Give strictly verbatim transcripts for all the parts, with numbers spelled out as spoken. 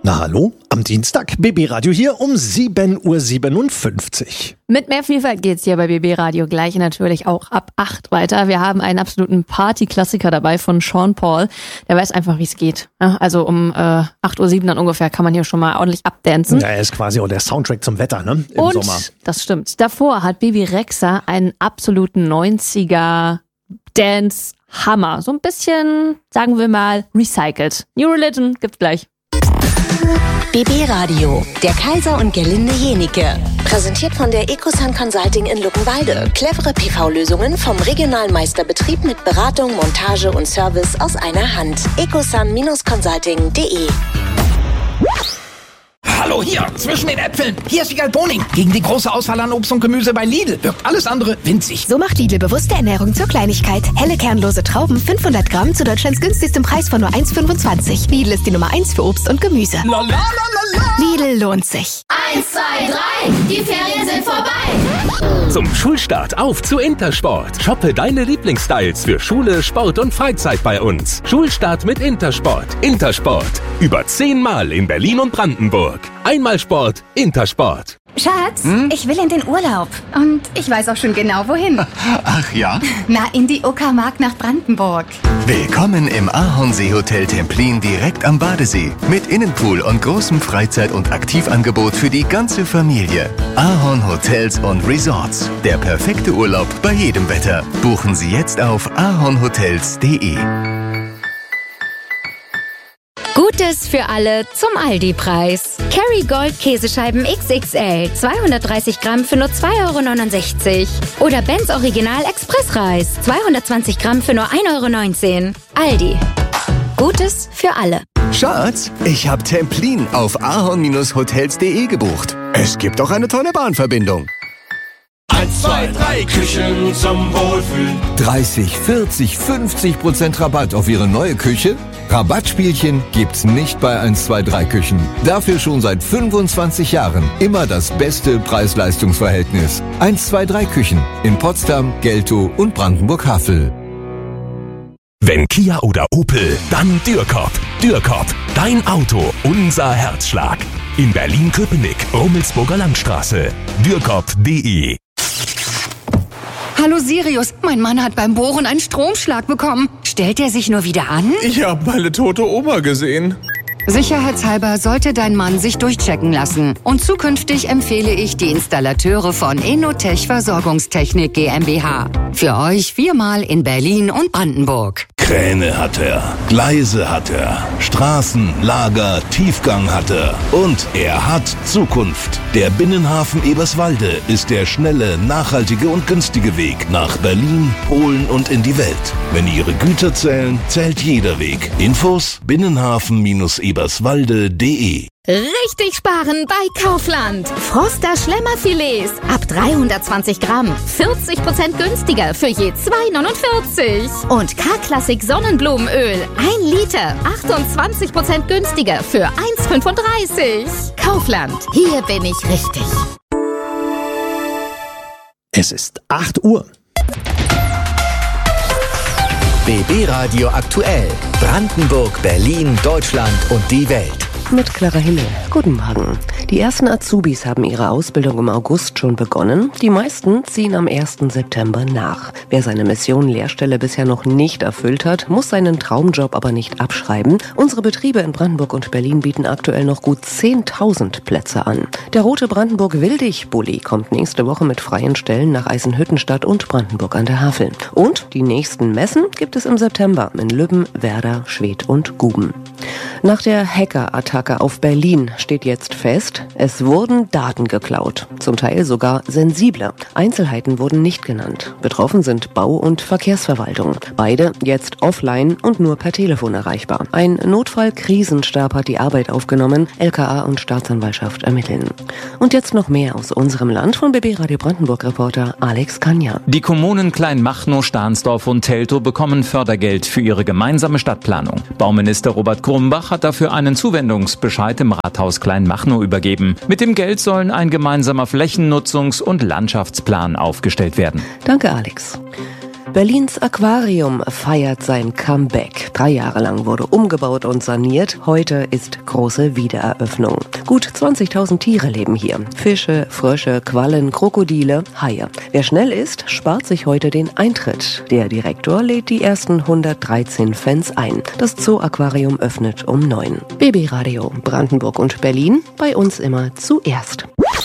Na hallo, am Dienstag, B B Radio hier um sieben Uhr siebenundfünfzig. Mit mehr Vielfalt geht's hier bei B B Radio gleich natürlich auch ab acht weiter. Wir haben einen absoluten Party-Klassiker dabei von Sean Paul. Der weiß einfach, wie es geht. Ja, also um äh, acht Uhr sieben dann ungefähr kann man hier schon mal ordentlich abdancen. Ja, er ist quasi auch der Soundtrack zum Wetter, ne? Im Und, Sommer. Das stimmt. Davor hat Bebe Rexha einen absoluten neunziger Dance-Hammer. So ein bisschen, sagen wir mal, recycelt. New Religion gibt's gleich. B B Radio, der Kaiser und Gerlinde Jenike. Präsentiert von der Ecosun Consulting in Luckenwalde. Clevere P V-Lösungen vom regionalen Meisterbetrieb mit Beratung, Montage und Service aus einer Hand. ecosun Consulting punkt de. Hallo, hier, zwischen den Äpfeln. Hier ist Wiegald Boning. Gegen die große Auswahl an Obst und Gemüse bei Lidl wirkt alles andere winzig. So macht Lidl bewusste Ernährung zur Kleinigkeit. Helle kernlose Trauben, fünfhundert Gramm zu Deutschlands günstigstem Preis von nur eins Komma fünfundzwanzig. Lidl ist die Nummer eins für Obst und Gemüse. La, la, la, la, la. Lidl lohnt sich. Eins, zwei, drei, die Ferien sind vorbei. Zum Schulstart auf zu Intersport. Shoppe deine Lieblingsstyles für Schule, Sport und Freizeit bei uns. Schulstart mit Intersport. Intersport. Über zehnmal in Berlin und Brandenburg. Einmal Sport, Intersport. Schatz, hm? ich will in den Urlaub. Und ich weiß auch schon genau, wohin. Ach ja? Na, in die Uckermark nach Brandenburg. Willkommen im Ahornsee-Hotel Templin direkt am Badesee. Mit Innenpool und großem Freizeit- und Aktivangebot für die ganze Familie. Ahorn Hotels und Resorts. Der perfekte Urlaub bei jedem Wetter. Buchen Sie jetzt auf ahornhotels punkt de. Gutes für alle zum Aldi-Preis. Kerrygold Käsescheiben X X L, zweihundertdreißig Gramm für nur zwei Euro neunundsechzig. Oder Benz Original Expressreis, zweihundertzwanzig Gramm für nur ein Euro neunzehn. Aldi. Gutes für alle. Schatz, ich hab Templin auf ahorn hotels punkt de gebucht. Es gibt auch eine tolle Bahnverbindung. Eins, zwei, drei, Küchen zum Wohlfühlen. dreißig, vierzig, fünfzig Prozent Rabatt auf Ihre neue Küche? Rabattspielchen gibt's nicht bei eins, zwei, drei Küchen. Dafür schon seit fünfundzwanzig Jahren immer das beste Preis-Leistungs-Verhältnis. eins, zwei, drei Küchen in Potsdam, Geltow und Brandenburg-Havel. Wenn Kia oder Opel, dann Dürkop. Dürkop, dein Auto, unser Herzschlag. In Berlin-Köpenick, Rummelsburger Landstraße. Dürkop punkt de. Hallo Sirius, mein Mann hat beim Bohren einen Stromschlag bekommen. Stellt er sich nur wieder an? Ich habe meine tote Oma gesehen. Sicherheitshalber sollte dein Mann sich durchchecken lassen. Und zukünftig empfehle ich die Installateure von Enotech Versorgungstechnik GmbH. Für euch viermal in Berlin und Brandenburg. Kräne hat er, Gleise hat er, Straßen, Lager, Tiefgang hat er. Und er hat Zukunft. Der Binnenhafen Eberswalde ist der schnelle, nachhaltige und günstige Weg nach Berlin, Polen und in die Welt. Wenn Ihre Güter zählen, zählt jeder Weg. Infos binnenhafen eberswalde punkt de. Richtig sparen bei Kaufland. Froster Schlemmerfilets ab dreihundertzwanzig Gramm. vierzig Prozent günstiger für je zwei neunundvierzig. Und K-Klassik Sonnenblumenöl. ein Liter. achtundzwanzig Prozent günstiger für eins fünfunddreißig. Kaufland. Hier bin ich richtig. Es ist acht Uhr. B B Radio aktuell. Brandenburg, Berlin, Deutschland und die Welt. Mit Clara Himmel. Guten Morgen. Die ersten Azubis haben ihre Ausbildung im August schon begonnen. Die meisten ziehen am ersten September nach. Wer seine Mission Lehrstelle bisher noch nicht erfüllt hat, muss seinen Traumjob aber nicht abschreiben. Unsere Betriebe in Brandenburg und Berlin bieten aktuell noch gut zehntausend Plätze an. Der rote Brandenburg-Wildig-Bulli kommt nächste Woche mit freien Stellen nach Eisenhüttenstadt und Brandenburg an der Havel. Und die nächsten Messen gibt es im September in Lübben, Werder, Schwedt und Guben. Nach der Hacker-Attacke auf Berlin steht jetzt fest, es wurden Daten geklaut. Zum Teil sogar sensible. Einzelheiten wurden nicht genannt. Betroffen sind Bau- und Verkehrsverwaltung. Beide jetzt offline und nur per Telefon erreichbar. Ein Notfall-Krisenstab hat die Arbeit aufgenommen. L K A und Staatsanwaltschaft ermitteln. Und jetzt noch mehr aus unserem Land von B B Radio Brandenburg-Reporter Alex Kanja. Die Kommunen Kleinmachnow, Stahnsdorf und Teltow bekommen Fördergeld für ihre gemeinsame Stadtplanung. Bauminister Robert Grumbach hat dafür einen Zuwendungsbescheid im Rathaus Kleinmachnow übergeben. Mit dem Geld sollen ein gemeinsamer Flächennutzungs- und Landschaftsplan aufgestellt werden. Danke, Alex. Berlins Aquarium feiert sein Comeback. Drei Jahre lang wurde umgebaut und saniert. Heute ist große Wiedereröffnung. Gut zwanzigtausend Tiere leben hier. Fische, Frösche, Quallen, Krokodile, Haie. Wer schnell ist, spart sich heute den Eintritt. Der Direktor lädt die ersten hundertdreizehn Fans ein. Das Zoo-Aquarium öffnet um neun. B B Radio Brandenburg und Berlin, bei uns immer zuerst.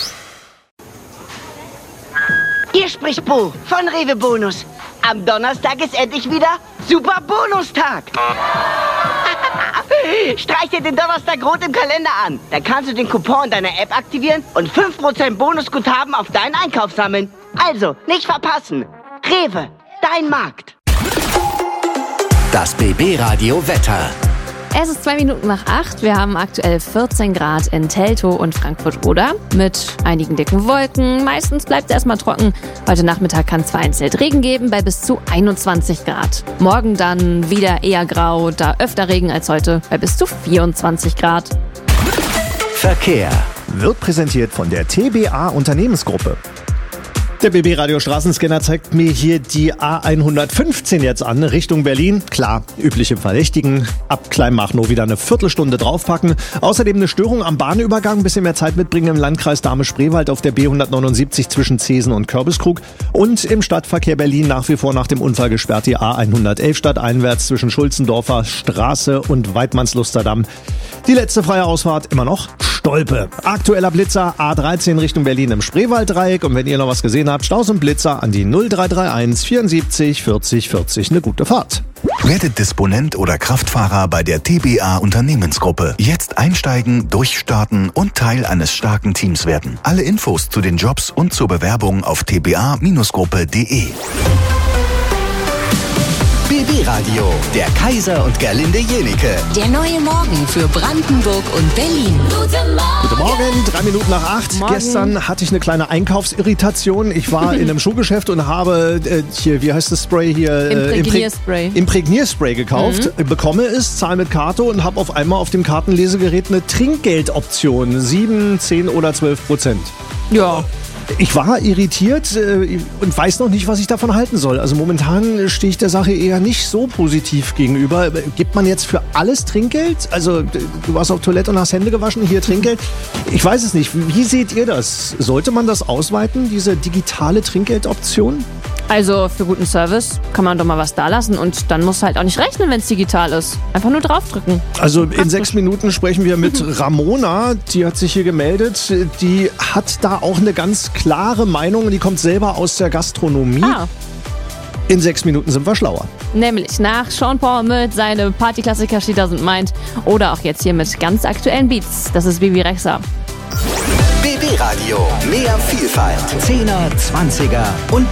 Hier spricht Bo von Rewe Bonus. Am Donnerstag ist endlich wieder Super Bonustag. Streich dir den Donnerstag rot im Kalender an. Dann kannst du den Coupon deiner App aktivieren und fünf Prozent Bonusguthaben auf deinen Einkauf sammeln. Also, nicht verpassen. Rewe, dein Markt. Das B B Radio Wetter. Es ist zwei Minuten nach acht. Wir haben aktuell vierzehn Grad in Teltow und Frankfurt-Oder mit einigen dicken Wolken. Meistens bleibt es erstmal trocken. Heute Nachmittag kann es vereinzelt Regen geben bei bis zu einundzwanzig Grad. Morgen dann wieder eher grau, da öfter Regen als heute bei bis zu vierundzwanzig Grad. Verkehr wird präsentiert von der T B A Unternehmensgruppe. Der B B-Radio Straßenscanner zeigt mir hier die A hundertfünfzehn jetzt an, Richtung Berlin. Klar, übliche Verdächtigen. Ab Kleinmachnow wieder eine Viertelstunde draufpacken. Außerdem eine Störung am Bahnübergang, ein bisschen mehr Zeit mitbringen im Landkreis Dahme-Spreewald auf der B hundertneunundsiebzig zwischen Zesen und Kürbiskrug. Und im Stadtverkehr Berlin nach wie vor nach dem Unfall gesperrt die A hundertelf stadteinwärts zwischen Schulzendorfer Straße und Weidmannslusterdamm. Die letzte freie Ausfahrt immer noch Stolpe. Aktueller Blitzer A dreizehn Richtung Berlin im Spreewalddreieck. Und wenn ihr noch was gesehen habt, Staus und Blitzer an die null drei drei eins vierundsiebzig vierzig vierzig. Eine gute Fahrt. Werdet Disponent oder Kraftfahrer bei der T B A Unternehmensgruppe. Jetzt einsteigen, durchstarten und Teil eines starken Teams werden. Alle Infos zu den Jobs und zur Bewerbung auf t b a gruppe punkt d e. B B-Radio, der Kaiser und Gerlinde Jenike. Der neue Morgen für Brandenburg und Berlin. Guten Morgen. Guten Morgen, drei Minuten nach acht. Morgen. Gestern hatte ich eine kleine Einkaufsirritation. Ich war in einem Schuhgeschäft und habe äh, hier, wie heißt das Spray hier? Äh, Imprägnierspray. Imprä- Imprägnierspray gekauft, mhm. bekomme es, zahle mit Karte und habe auf einmal auf dem Kartenlesegerät eine Trinkgeldoption. sieben, zehn oder zwölf Prozent. Ja. Ich war irritiert äh, und weiß noch nicht, was ich davon halten soll. Also momentan stehe ich der Sache eher nicht so positiv gegenüber. Gibt man jetzt für alles Trinkgeld? Also du warst auf Toilette und hast Hände gewaschen, hier Trinkgeld? Ich weiß es nicht. Wie seht ihr das? Sollte man das ausweiten, diese digitale Trinkgeldoption? Also für guten Service kann man doch mal was da lassen und dann musst du halt auch nicht rechnen, wenn es digital ist. Einfach nur draufdrücken. Also in sechs Minuten sprechen wir mit Ramona, die hat sich hier gemeldet. Die hat da auch eine ganz klare Meinung, die kommt selber aus der Gastronomie. Ah. In sechs Minuten sind wir schlauer. Nämlich nach Sean Paul mit seinem Partyklassiker She Doesn't Mind oder auch jetzt hier mit ganz aktuellen Beats. Das ist Bibi Rexha. B B-Radio, mehr Vielfalt. Zehner, Zwanziger und